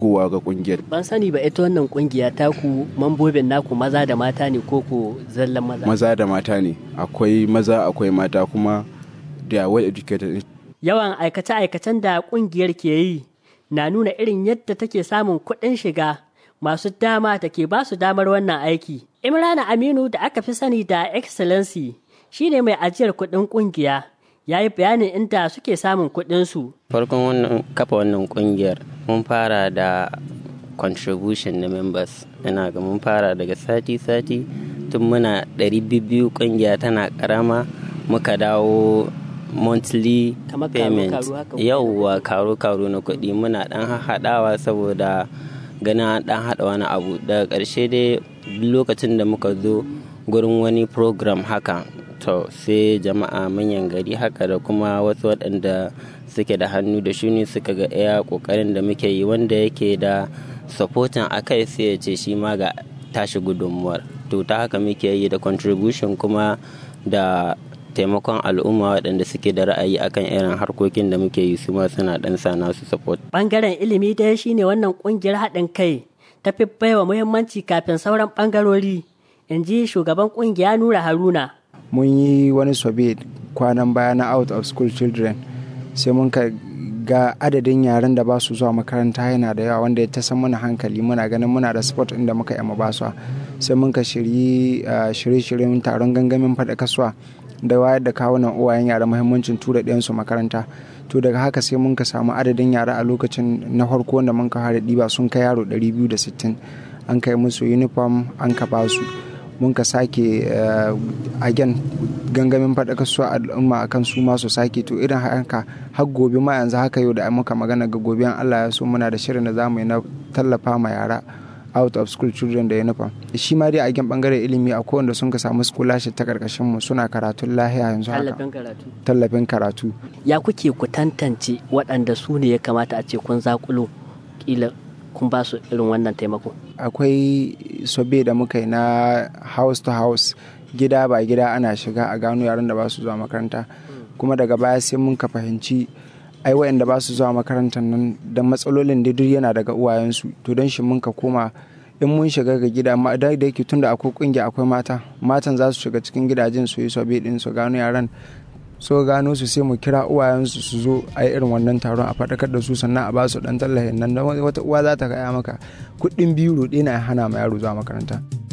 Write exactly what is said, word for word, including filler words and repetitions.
shigowa ga kungiyar. Ban sani ba ita wannan kungiya taku mambobin naku maza da mata ne ko ko zallan maza? Maza da mata ne, akwai maza akwai mata kuma da well educated. Yawan aikace-aikacen da kungiyar ke yi na nuna irin yadda take samun kuɗin shiga masu dama da ke ba su damar wannan aiki. Imrana Aminu da aka fi sani da Excellency shine mai ajiyar kuɗin kungiya. Ya yi bayanin inda suke samun kuɗinsu. Farkon wannan kafa wannan ƙungiyar mun fara da contribution na members. Ina ga mun fara daga sati-sati tun muna ɗari biyu ƙungiya tana ƙarama muka dawo monthly payment. Yauwa karo-karo na kuɗi muna ɗan haɗawa saboda ganin ɗan haɗa wani abu. Daga ƙarshe dai lokacin da muka zo gurin wani program haka. To sai jama'a manyan gari haka da kuma wasu waɗanda suke da hannu da shuni suka ga iya ƙoƙarin da muke yi wanda yake da supporting a kai sai ya ce shi ma ga tashi gudunmuwar. To ta haka muke yi da contribution kuma da taimakon al'umma waɗanda suke da ra'ayi akan irin harkokin da muke yi su ma suna ɗan sa nasu support. Ɓangaren ilimi dai shine wannan ƙungiyar haɗin kai ta fi baiwa muhimmanci kafin sauran ɓangarori, in ji shugaban ƙungiya Nura Haruna. Mun yi wani survey kwanan baya na out of school children sai mun ka ga adadin yaren da ba su zuwa makaranta yana da yawa wanda ya ta san mana hankali muna ganin muna da sport inda muka yamma ba su sai mun ka shirye shirye-shiryen taron gangamin faɗa kasuwa da wayar da kawunan uwayen yara muhimmancin tura ɗiyansu makaranta. To daga haka sai mun ka samu adadin yara a lokacin na farko wanda mun ka fara ɗiba sun kai yaro ɗari biyu da sittin an kai musu uniform an ka ba su. Mun ka sake again gangamin faɗaka su al'umma akan su ma su sake to irin haka har gobe ma yanzu haka yau da muka magana ga gobe Allah ya so muna da shirin da zamu yi na tallafa ma yara out of school children da uniform. Shi ma dai a gen bangaren ilimi akwai wanda sun ka samu scholarship ta karkashin mu suna karatun lahiya yanzu haka. Tallafin karatu. Tallafin karatu. Ya kuke ku tantance waɗanda su ne ya kamata a ce kun zakulo kila kun ba su irin wannan taimako? Akwai sobe da muka yi na house to house gida ba gida ana shiga a gano yaran da ba su zuwa makaranta kuma daga baya sai mun ka fahimci ai wayanda ba su zuwa makarantar nan da matsalolin da duk yana daga uwayensu to don shi mun ka koma in mun shiga ga gida ma da yake tunda akwai kungiya akwai mata matan za su shiga cikin gidajen su yi sobe din su gano yaran so gano su sai mu kira uwayensu su zo a yi irin wannan taron a faɗakar da su sannan a ba su ɗan tallahin nan wata uwa za ta gaya maka kuɗin biyu roɗe na hana ma yaro zuwa makaranta.